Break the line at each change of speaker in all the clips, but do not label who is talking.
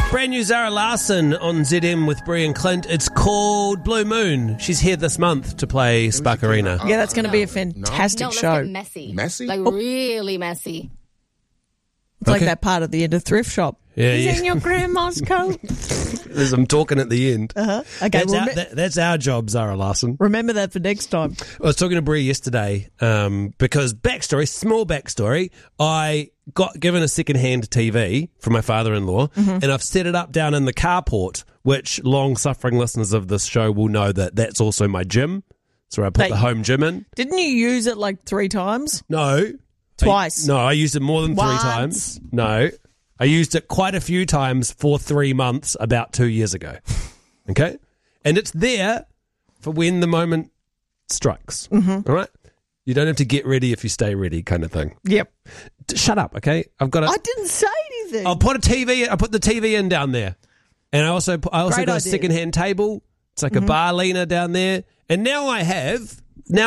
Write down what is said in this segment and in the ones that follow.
Brand new Zara Larsson on ZM with Brie and Clint. It's called Blue Moon. She's here this month to play Spark Arena.
Yeah, that's going to be a fantastic show.
Let's get messy.
Messy?
Like really messy.
It's like that part at the end of Thrift Shop.
Yeah,
Is in your grandma's coat.
As I'm talking at the end.
Okay,
That's our job, Zara Larsson.
remember that for next time.
I was talking to Brie yesterday because small backstory, I got given a second-hand TV from my father-in-law and I've set it up down in the carport, which long-suffering listeners of this show will know that that's also my gym. So I put the home gym in.
Didn't you use it like 3 times?
No.
Twice.
I used it more than
Once.
3 times. No. I used it quite a few times for 3 months about 2 years ago. Okay? And it's there for when the moment strikes. All right? You don't have to get ready if you stay ready kind of thing.
Yep.
Shut up, okay? I've got
I didn't say anything.
I'll put I put the TV in down there. And I also
Great
got
idea.
a second-hand table. It's like a bar leaner down there. And now I have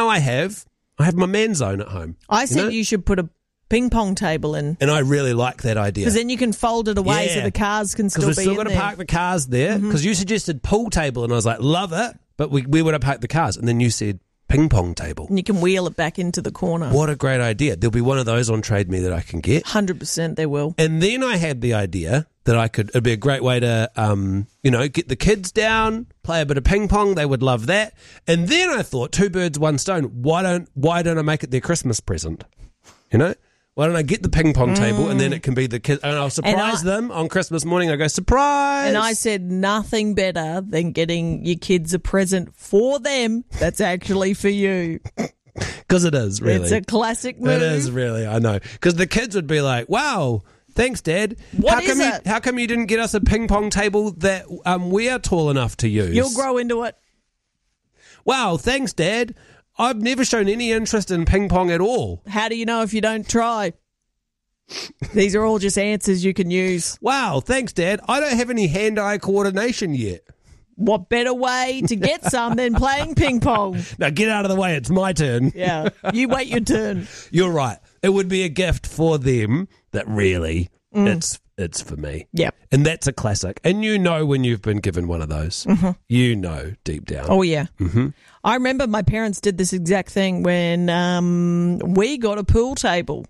my man zone at home.
I said you should put a ping pong table in.
And I really like that idea.
Because then you can fold it away so the cars can still be in
Because we've still got to
there.
park the cars there. Because you suggested pool table, and I was like, love it. But we would have parked the cars. And then you said ping pong table.
And you can wheel it back into the corner.
What a great idea. There'll be one of those on Trade Me that I can get.
100% they will.
And then I had the idea that it'd be a great way to, get the kids down, play a bit of ping pong. They would love that. And then I thought, 2 birds, 1 stone. Why don't I make it their Christmas present? You know? Why don't I get the ping pong table and then it can be the kids, and I'll surprise them on Christmas morning. I go, surprise!
And I said nothing better than getting your kids a present for them that's actually for you.
Because it is, really.
It's a classic move.
It is, really, I know. Because the kids would be like, wow, thanks, Dad. How come you didn't get us a ping pong table that we are tall enough to use?
You'll grow into it.
Wow, thanks, Dad. I've never shown any interest in ping pong at all.
How do you know if you don't try? These are all just answers you can use.
Wow, thanks, Dad. I don't have any hand-eye coordination yet.
What better way to get some than playing ping pong?
Now get out of the way. It's my turn.
Yeah, you wait your turn.
You're right. It would be a gift for them that really it's for me.
Yep.
And that's a classic. And you know when you've been given one of those. You know deep down.
Oh, yeah. I remember my parents did this exact thing when we got a pool table.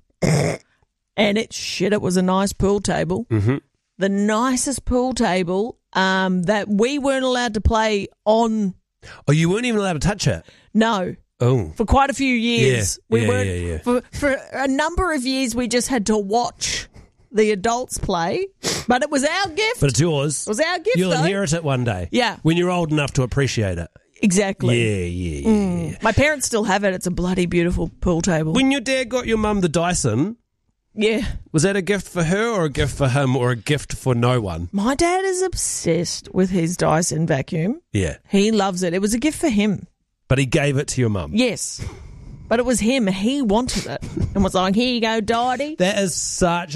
And it was a nice pool table. The nicest pool table that we weren't allowed to play on.
Oh, you weren't even allowed to touch it?
No.
Oh.
For quite a few years.
Yeah.
We weren't. For a number of years, we just had to watch the adults play. But it was our gift.
But it's yours.
It was our gift,
You'll
though.
inherit it one day.
Yeah.
When you're old enough to appreciate it.
Exactly.
Yeah.
My parents still have it. It's a bloody beautiful pool table.
When your dad got your mum the Dyson,
Yeah.
was that a gift for her or a gift for him or a gift for no one?
My dad is obsessed with his Dyson vacuum.
Yeah.
He loves it. It was a gift for him.
But he gave it to your mum.
Yes. But it was him. He wanted it and was like, here you go, Daddy.
That is such